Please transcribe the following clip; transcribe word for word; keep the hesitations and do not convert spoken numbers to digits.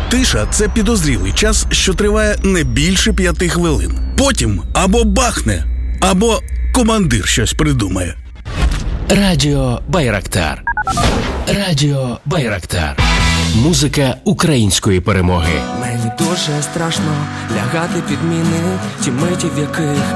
Тиша – це підозрілий час, що триває не більше п'яти хвилин. Потім або бахне, або командир щось придумає. Радіо Байрактар. Радіо Байрактар. Музика української перемоги. Мені дуже страшно лягати під міни, ті миті, в яких